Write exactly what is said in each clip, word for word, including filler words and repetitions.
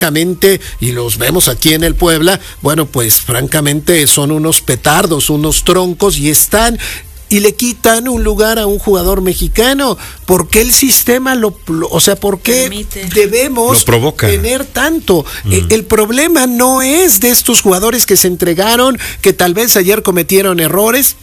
y los vemos aquí en el Puebla, bueno, pues francamente son unos petardos, unos troncos y están y le quitan un lugar a un jugador mexicano. ¿Por qué el sistema lo, lo o sea, por qué Permite. debemos tener tanto? Mm. El, el problema no es de estos jugadores que se entregaron, que tal vez ayer cometieron errores,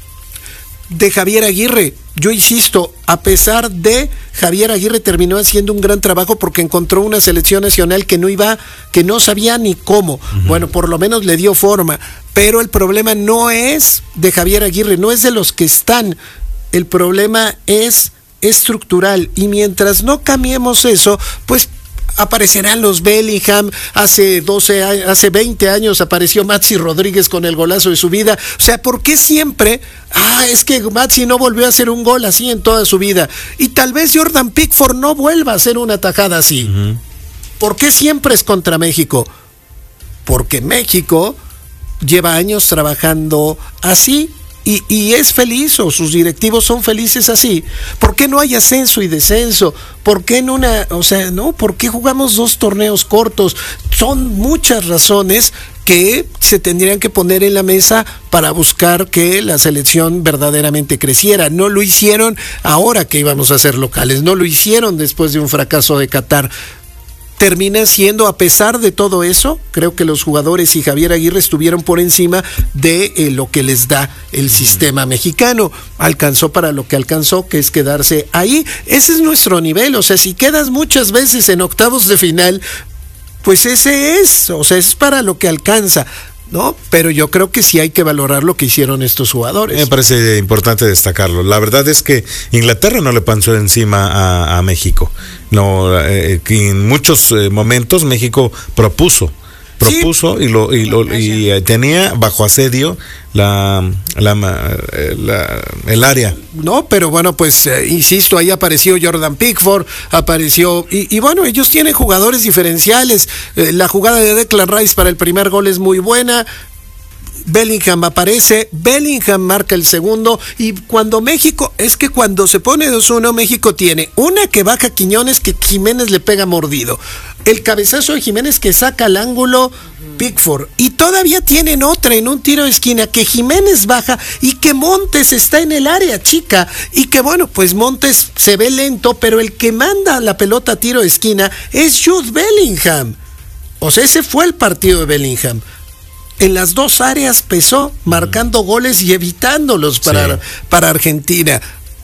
de Javier Aguirre. Yo insisto, a pesar de Javier Aguirre terminó haciendo un gran trabajo porque encontró una selección nacional que no iba, que no sabía ni cómo. Uh-huh. Bueno, por lo menos le dio forma, pero el problema no es de Javier Aguirre, no es de los que están. El problema es estructural y mientras no cambiemos eso, pues aparecerán los Bellingham. Hace doce, hace veinte años apareció Maxi Rodríguez con el golazo de su vida. O sea, ¿por qué siempre? Ah, es que Maxi no volvió a hacer un gol así en toda su vida. Y tal vez Jordan Pickford no vuelva a hacer una tajada así. Uh-huh. ¿Por qué siempre es contra México? Porque México lleva años trabajando así. Y, y es feliz, o sus directivos son felices así. ¿Por qué no hay ascenso y descenso? ¿Por qué en una, o sea, no? ¿Por qué jugamos dos torneos cortos? Son muchas razones que se tendrían que poner en la mesa para buscar que la selección verdaderamente creciera. No lo hicieron ahora que íbamos a ser locales, no lo hicieron después de un fracaso de Qatar. Termina siendo, a pesar de todo eso, creo que los jugadores y Javier Aguirre estuvieron por encima de eh, lo que les da el sistema mexicano. Alcanzó para lo que alcanzó, que es quedarse ahí. Ese es nuestro nivel, o sea, si quedas muchas veces en octavos de final, pues ese es, o sea, es para lo que alcanza, ¿no? Pero yo creo que sí hay que valorar lo que hicieron estos jugadores. Me parece importante destacarlo. La verdad es que Inglaterra no le pasó encima a, a México. No, eh, en muchos eh, momentos México propuso, propuso sí. y lo y lo y eh, tenía bajo asedio la, la, la el área. No, pero bueno, pues eh, insisto, ahí apareció Jordan Pickford, apareció y, y bueno, ellos tienen jugadores diferenciales. Eh, la jugada de Declan Rice para el primer gol es muy buena. Bellingham aparece, Bellingham marca el segundo y cuando México, es que cuando se pone dos uno, México tiene una que baja Quiñones que Jiménez le pega mordido, el cabezazo de Jiménez que saca al ángulo Pickford y todavía tienen otra en un tiro de esquina que Jiménez baja y que Montes está en el área chica y que bueno, pues Montes se ve lento, pero el que manda la pelota a tiro de esquina es Jude Bellingham. O sea, ese fue el partido de Bellingham. En las dos áreas pesó, marcando goles y evitándolos para, sí. para Argentina.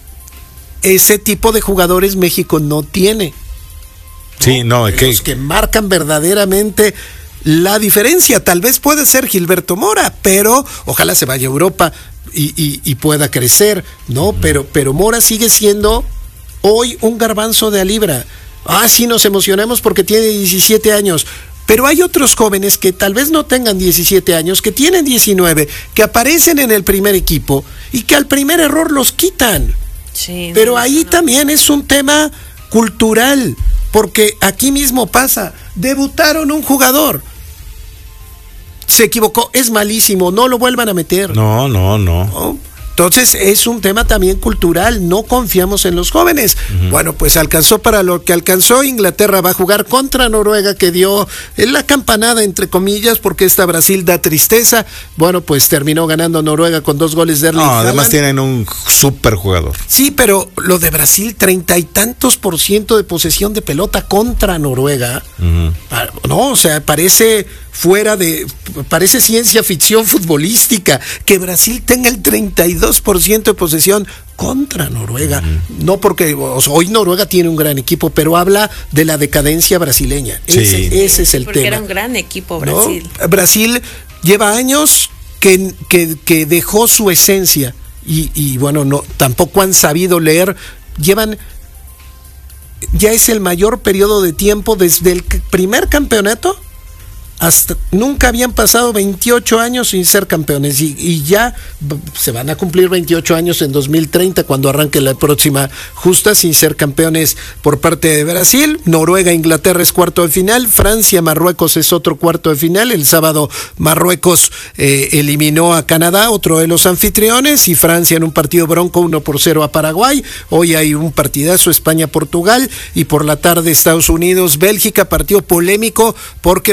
Ese tipo de jugadores México no tiene. Sí, no, es que... Los que marcan verdaderamente la diferencia. Tal vez puede ser Gilberto Mora, pero ojalá se vaya a Europa y, y, y pueda crecer, ¿no? Uh-huh. Pero, pero Mora sigue siendo hoy un garbanzo de a libra. Ah, sí, nos emocionamos porque tiene diecisiete años. Pero hay otros jóvenes que tal vez no tengan diecisiete años, que tienen diecinueve, que aparecen en el primer equipo y que al primer error los quitan. Sí, Pero no, ahí no. también es un tema cultural, porque aquí mismo pasa, debutaron un jugador, se equivocó, es malísimo, no lo vuelvan a meter. No, no, no. ¿No? Entonces es un tema también cultural, no confiamos en los jóvenes. Uh-huh. Bueno, pues alcanzó para lo que alcanzó. Inglaterra va a jugar contra Noruega, que dio la campanada entre comillas, porque esta Brasil da tristeza. Bueno, pues terminó ganando Noruega con dos goles de Erling No, Haaland. Además tienen un súper jugador. Sí, pero lo de Brasil, treinta y tantos por ciento de posesión de pelota contra Noruega. Uh-huh. No, o sea, parece fuera de, parece ciencia ficción futbolística, que Brasil tenga el treinta y dos por ciento de posesión contra Noruega. Uh-huh. No porque o sea, hoy Noruega tiene un gran equipo, pero habla de la decadencia brasileña. Sí. Ese, ese es el porque tema. Era un gran equipo Brasil. ¿No? Brasil lleva años que, que, que dejó su esencia y, y bueno, no, tampoco han sabido leer. Llevan, ya es el mayor periodo de tiempo desde el primer campeonato hasta nunca habían pasado veintiocho años sin ser campeones y, y ya se van a cumplir veintiocho años en dos mil treinta cuando arranque la próxima justa sin ser campeones por parte de Brasil. Noruega, Inglaterra es cuarto de final, Francia, Marruecos es otro cuarto de final. El sábado Marruecos eh, eliminó a Canadá, otro de los anfitriones, y Francia en un partido bronco uno por cero a Paraguay. Hoy hay un partidazo, España-Portugal, y por la tarde Estados Unidos-Bélgica, partido polémico porque